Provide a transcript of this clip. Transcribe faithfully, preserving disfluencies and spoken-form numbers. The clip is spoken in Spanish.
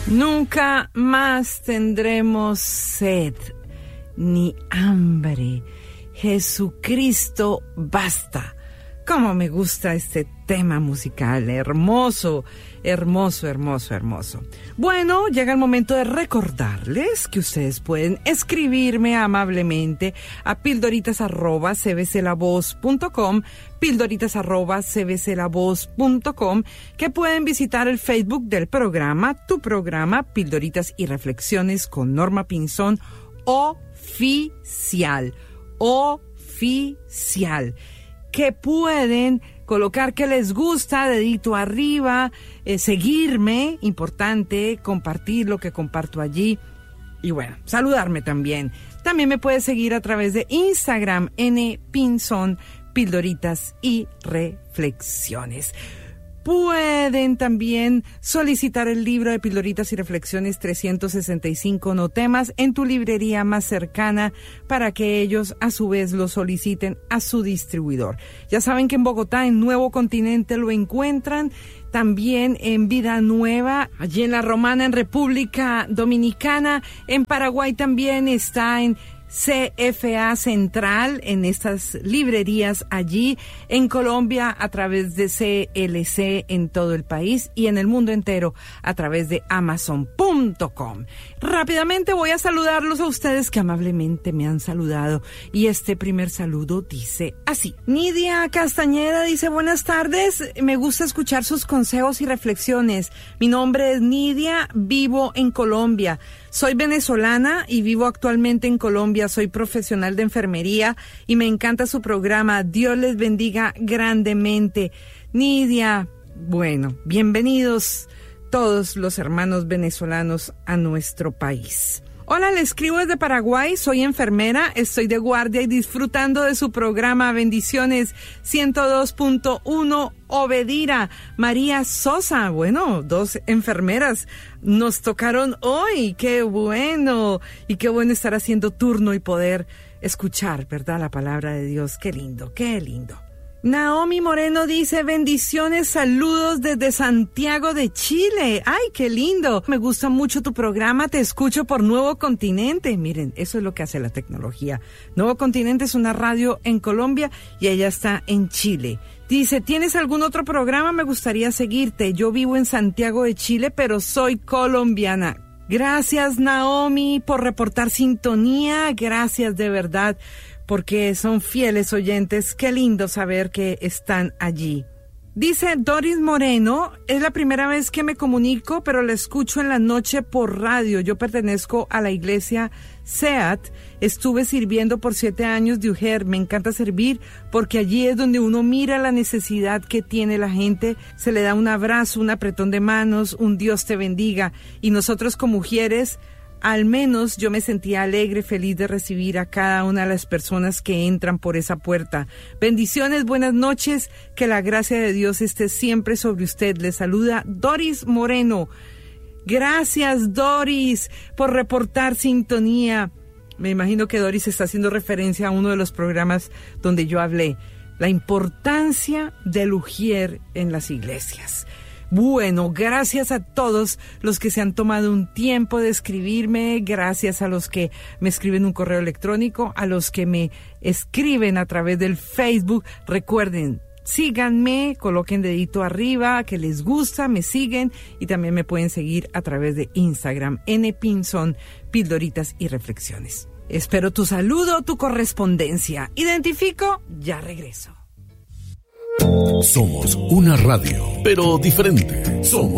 Nunca más tendremos sed ni hambre. Jesucristo basta. Cómo me gusta este tema musical, hermoso, hermoso, hermoso, hermoso. Bueno, llega el momento de recordarles que ustedes pueden escribirme amablemente a pildoritas arroba c b c la voz punto com, pildoritas arroba c b c la voz punto com, que pueden visitar el Facebook del programa, tu programa, Pildoritas y Reflexiones con Norma Pinzón, oficial, oficial. Que pueden colocar que les gusta, dedito arriba, eh, seguirme, importante, compartir lo que comparto allí y bueno, saludarme también. También me puedes seguir a través de Instagram, N Pinzón, Pildoritas y Reflexiones. Pueden también solicitar el libro de Pildoritas y Reflexiones trescientos sesenta y cinco no temas en tu librería más cercana para que ellos a su vez lo soliciten a su distribuidor. Ya saben que en Bogotá, en Nuevo Continente, lo encuentran. También en Vida Nueva, allí en La Romana, en República Dominicana. En Paraguay también está en C F A Central, en estas librerías allí, en Colombia a través de C L C en todo el país y en el mundo entero a través de amazon punto com. Rápidamente voy a saludarlos a ustedes que amablemente me han saludado y este primer saludo dice así. Nidia Castañeda dice: buenas tardes, me gusta escuchar sus consejos y reflexiones. Mi nombre es Nidia, vivo en Colombia. Soy venezolana y vivo actualmente en Colombia. Soy profesional de enfermería y me encanta su programa. Dios les bendiga grandemente. Nidia, bueno, bienvenidos todos los hermanos venezolanos a nuestro país. Hola, le escribo desde Paraguay, soy enfermera, estoy de guardia y disfrutando de su programa. Bendiciones. ciento dos punto uno Obedira. María Sosa, bueno, dos enfermeras nos tocaron hoy. Qué bueno, y qué bueno estar haciendo turno y poder escuchar, ¿verdad? La palabra de Dios. Qué lindo, qué lindo. Naomi Moreno dice: bendiciones, saludos desde Santiago de Chile. ¡Ay, qué lindo! Me gusta mucho tu programa, te escucho por Nuevo Continente. Miren, eso es lo que hace la tecnología. Nuevo Continente es una radio en Colombia y ella está en Chile. Dice: ¿tienes algún otro programa? Me gustaría seguirte. Yo vivo en Santiago de Chile, pero soy colombiana. Gracias, Naomi, por reportar sintonía. Gracias de verdad, porque son fieles oyentes. Qué lindo saber que están allí. Dice Doris Moreno: es la primera vez que me comunico, pero la escucho en la noche por radio. Yo pertenezco a la iglesia S E A T. Estuve sirviendo por siete años de Ujer. Me encanta servir porque allí es donde uno mira la necesidad que tiene la gente. Se le da un abrazo, un apretón de manos, un Dios te bendiga. Y nosotros como mujeres, al menos yo me sentía alegre, feliz de recibir a cada una de las personas que entran por esa puerta. Bendiciones, buenas noches, que la gracia de Dios esté siempre sobre usted. Le saluda Doris Moreno. Gracias, Doris, por reportar sintonía. Me imagino que Doris está haciendo referencia a uno de los programas donde yo hablé, la importancia del ujier en las iglesias. Bueno, gracias a todos los que se han tomado un tiempo de escribirme, gracias a los que me escriben un correo electrónico, a los que me escriben a través del Facebook. Recuerden, síganme, coloquen dedito arriba, que les gusta, me siguen y también me pueden seguir a través de Instagram, N Pinzón, Pildoritas y Reflexiones. Espero tu saludo, tu correspondencia. Identifico, ya regreso. Somos una radio, pero diferente. Somos